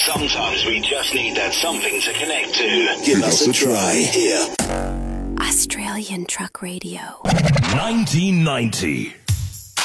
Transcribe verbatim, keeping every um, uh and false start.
Sometimes we just need that something to connect to. Give us a try here. Australian Truck Radio. nineteen ninety.